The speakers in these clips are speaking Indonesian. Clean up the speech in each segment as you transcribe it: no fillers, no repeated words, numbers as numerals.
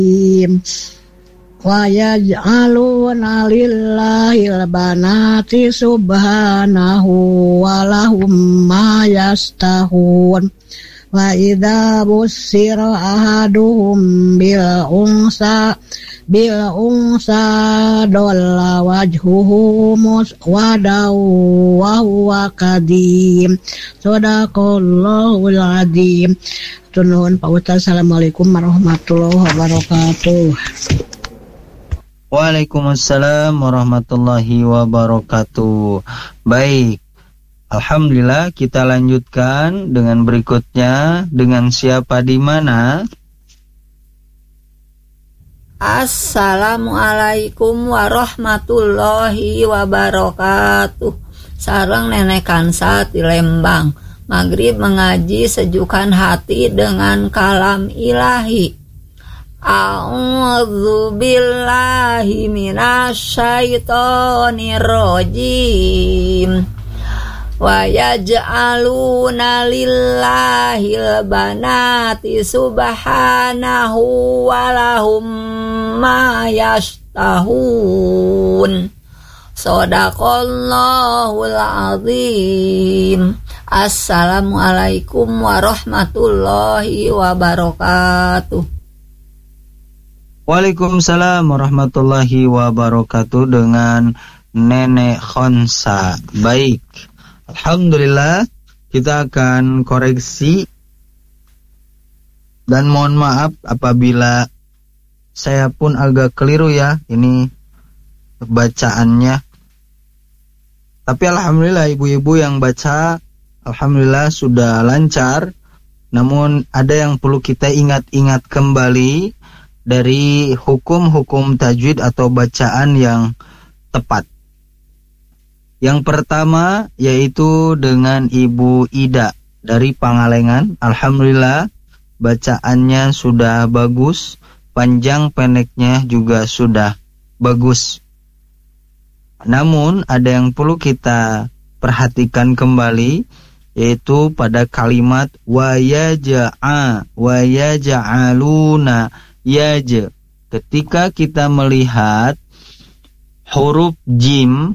wa yaj'aluna lillahil banati subhanahu wa lahum ma yastahun wa idza bussira ahaduhum bil unsa dalla wajhuhu muswadaw wa huwa kadim. Shadaqallahul azim. Nuhun Pak Ustaz. Assalamualaikum warahmatullahi wabarakatuh. Waalaikumsalam warahmatullahi wabarakatuh. Baik, alhamdulillah, kita lanjutkan dengan berikutnya. Dengan siapa di mana? Assalamualaikum warahmatullahi wabarakatuh. Sareng Nenek Kansa di Lembang. Maghrib mengaji sejukkan hati dengan kalam ilahi. A'udzu billahi minasyaitonir rajim. Wa yaj'aluna lillahil banati subhanahu wa lahum ma yashtahun. Shadaqallahul azim. Assalamualaikum warahmatullahi wabarakatuh. Waalaikumsalam warahmatullahi wabarakatuh dengan Nenek Khonsa. Baik, alhamdulillah, kita akan koreksi dan mohon maaf apabila saya pun agak keliru ya ini bacaannya. Tapi alhamdulillah ibu-ibu yang baca alhamdulillah sudah lancar. Namun ada yang perlu kita ingat-ingat kembali dari hukum-hukum tajwid atau bacaan yang tepat. Yang pertama yaitu dengan Ibu Ida dari Pangalengan. Alhamdulillah bacaannya sudah bagus, panjang pendeknya juga sudah bagus. Namun ada yang perlu kita perhatikan kembali, yaitu pada kalimat wa yaj'aluna yaja. Ketika kita melihat huruf jim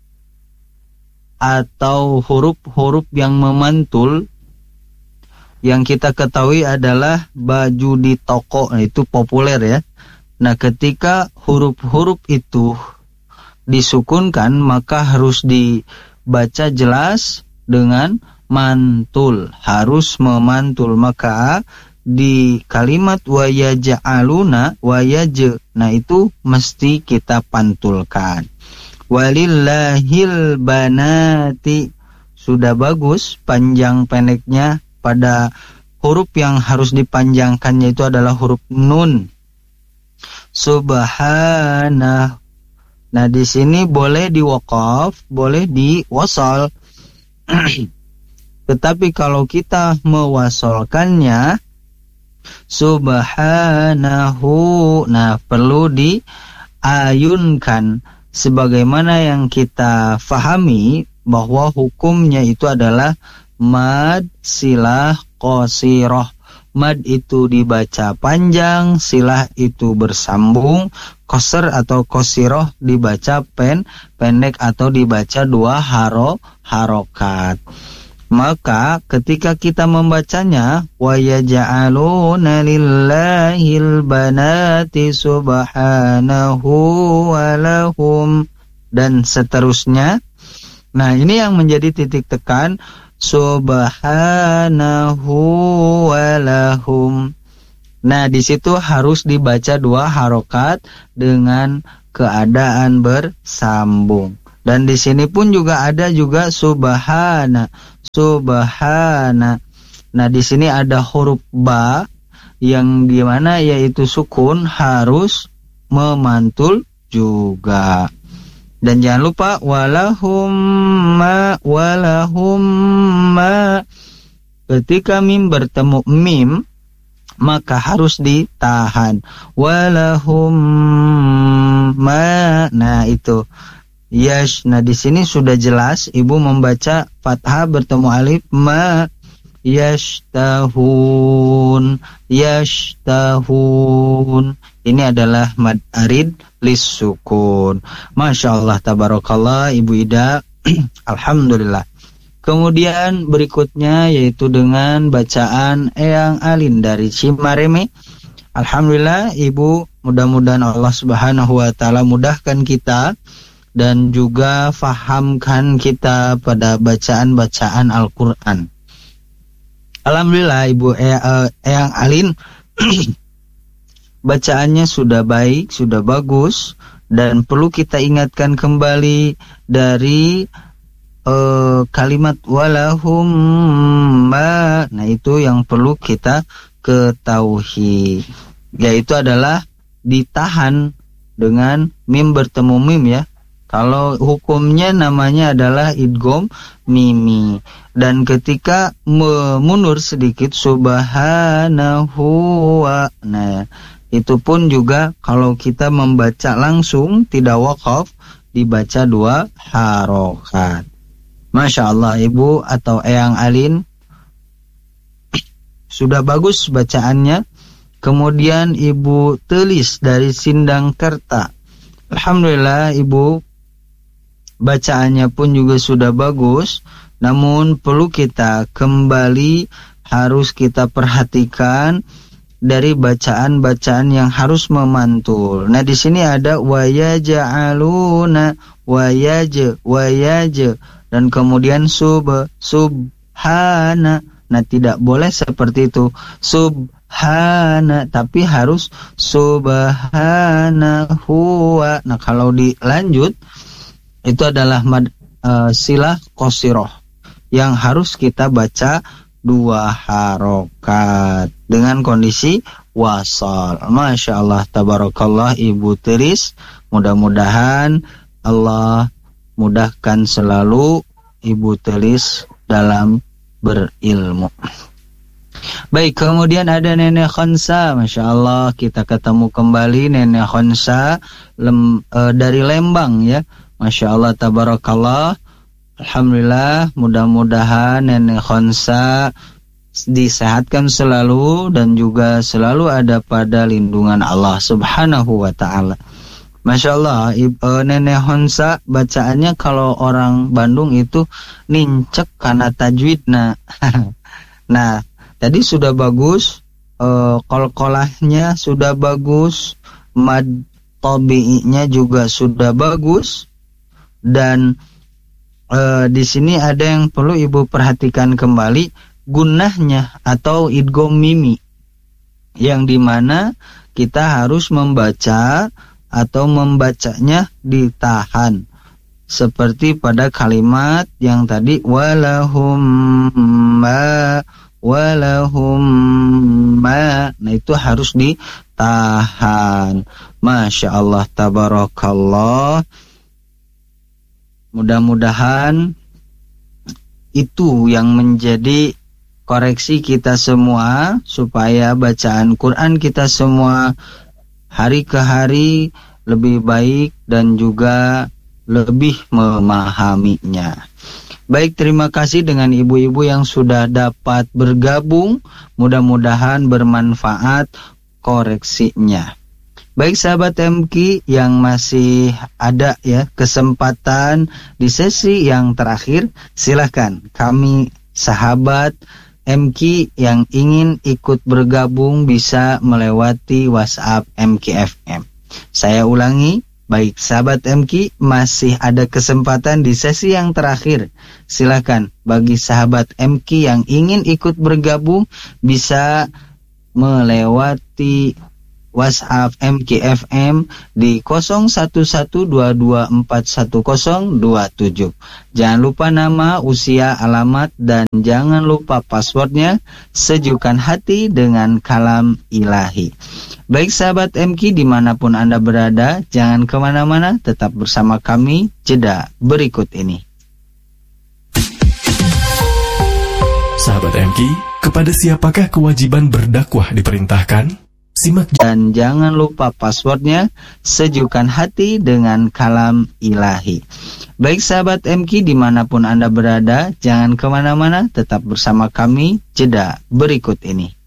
atau huruf-huruf yang memantul, yang kita ketahui adalah baju di toko, itu populer ya. Nah, ketika huruf-huruf itu disukunkan, maka harus dibaca jelas dengan mantul, harus memantul. Maka di kalimat wa yaj'aluna nah itu mesti kita pantulkan. Walillahil banati, sudah bagus panjang pendeknya. Pada huruf yang harus dipanjangkannya itu adalah huruf nun. Subhanah. Nah, di sini boleh diwaqaf, boleh diwasal. Tetapi kalau kita mewasolkannya subhanahu, nah perlu diayunkan sebagaimana yang kita fahami bahwa hukumnya itu adalah mad silah qasirah. Mad itu dibaca panjang, silah itu bersambung, qasr atau qasirah dibaca pendek atau dibaca dua harokat. Maka ketika kita membacanya wa yaj'aluna lillahil banati subhanahu wa lahum dan seterusnya. Nah, ini yang menjadi titik tekan subhanahu wa lahum. Nah, di situ harus dibaca dua harokat dengan keadaan bersambung. Dan di sini pun juga ada juga subhana. Nah, di sini ada huruf ba yang di mana yaitu sukun harus memantul juga. Dan jangan lupa walahum ma. Ketika mim bertemu mim maka harus ditahan. Walahum ma. Nah, itu. Yes, nah di sini sudah jelas ibu membaca fathah bertemu alif ma. yashtahun. Ini adalah mad arid lis-sukun. Masya Allah, tabarakallah Ibu Ida. Alhamdulillah. Kemudian berikutnya yaitu dengan bacaan Eyang Alin dari Cimareme. Alhamdulillah Ibu, mudah-mudahan Allah Subhanahu wa taala mudahkan kita dan juga fahamkan kita pada bacaan-bacaan Al-Qur'an. Alhamdulillah Ibu Eyang Alin bacaannya sudah baik, sudah bagus, dan perlu kita ingatkan kembali dari kalimat walahum ma. Nah, itu yang perlu kita ketahui, yaitu adalah ditahan dengan mim bertemu mim ya. Kalau hukumnya namanya adalah idgham mimi. Dan ketika mundur sedikit subhanahu wa, nah itu pun juga kalau kita membaca langsung tidak waqaf, dibaca 2 harokat. Masya Allah Ibu atau Eyang Alin, sudah bagus bacaannya. Kemudian Ibu Telis dari Sindangkerta, alhamdulillah Ibu, bacaannya pun juga sudah bagus. Namun perlu kita kembali, harus kita perhatikan dari bacaan-bacaan yang harus memantul. Nah, di sini ada wayaja'aluna, wayaje, dan kemudian subhana. Nah, tidak boleh seperti itu. Subhana, tapi harus subhanahu wa. Nah, kalau dilanjut itu adalah silah qasirah yang harus kita baca 2 harokat dengan kondisi wasal. Masya Allah, tabarakallah Ibu Teris. Mudah-mudahan Allah mudahkan selalu Ibu Telis dalam berilmu. Baik, kemudian ada Nenek Khonsa. Masya Allah, kita ketemu kembali Nenek Khonsa dari Lembang ya. Masya Allah, tabarakallah. Alhamdulillah, mudah-mudahan Nenek Khonsa disehatkan selalu dan juga selalu ada pada lindungan Allah Subhanahu wa ta'ala. Masya Allah, Nenek Khonsa bacaannya kalau orang Bandung itu nincek karena tajwidna. Nah, tadi sudah bagus, qalqalahnya sudah bagus, mad tabi'inya juga sudah bagus, dan di sini ada yang perlu Ibu perhatikan kembali, gunnahnya atau idgham mimi, yang dimana kita harus membaca atau membacanya ditahan, seperti pada kalimat yang tadi walahum ma. Nah, itu harus ditahan. Masya Allah, tabarakallah. Mudah-mudahan itu yang menjadi koreksi kita semua, supaya bacaan Quran kita semua hari ke hari lebih baik dan juga lebih memahaminya. Baik, terima kasih dengan ibu-ibu yang sudah dapat bergabung. Mudah-mudahan bermanfaat koreksinya. Baik sahabat MQ yang masih ada ya kesempatan di sesi yang terakhir, silakan kami sahabat MQ yang ingin ikut bergabung bisa melewati WhatsApp MQ FM. Saya ulangi, baik sahabat MQ masih ada kesempatan di sesi yang terakhir. Silakan bagi sahabat MQ yang ingin ikut bergabung bisa melewati WhatsApp MKFM di 0112241027. Jangan lupa nama, usia, alamat, dan jangan lupa passwordnya. Sejukkan hati dengan kalam ilahi. Baik sahabat MK dimanapun Anda berada, jangan kemana-mana, tetap bersama kami. Jeda berikut ini. Sahabat MK, kepada siapakah kewajiban berdakwah diperintahkan? Simak dan jangan lupa passwordnya, sejukkan hati dengan kalam ilahi. Baik sahabat MQ dimanapun Anda berada, jangan kemana-mana, tetap bersama kami. Jeda berikut ini.